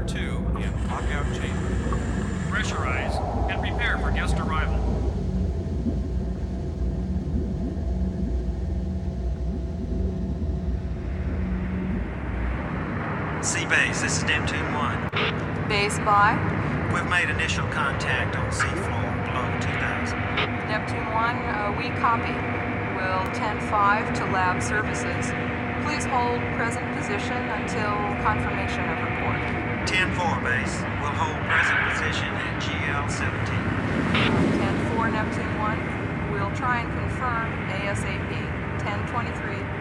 2 in lockout chamber. Pressurize and prepare for guest arrival. C-Base, this is Neptune 1. Base by We've made initial contact on seafloor below 2000. Neptune 1, we copy. Will 10-5 to lab services. Please hold present position until confirmation of report. 10-4, base. We'll hold present position at GL-17. 10-4 Neptune 1, we'll try and confirm ASAP. 10-23.